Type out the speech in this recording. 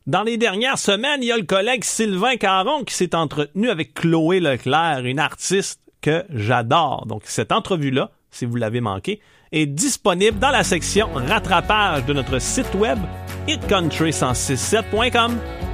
Dans les dernières semaines, il y a le collègue Sylvain Caron qui s'est entretenu avec Chloé Leclerc, une artiste que j'adore. Donc, cette entrevue-là, si vous l'avez manqué, est disponible dans la section rattrapage de notre site web hitcountry1067.com.